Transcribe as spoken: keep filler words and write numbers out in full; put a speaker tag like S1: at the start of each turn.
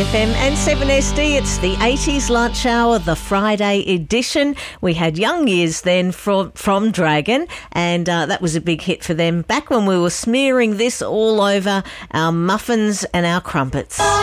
S1: F M and seven S D. It's the eighties lunch hour, the Friday edition. We had Young Years then from, from Dragon, and uh, that was a big hit for them back when we were smearing this all over our muffins and our crumpets.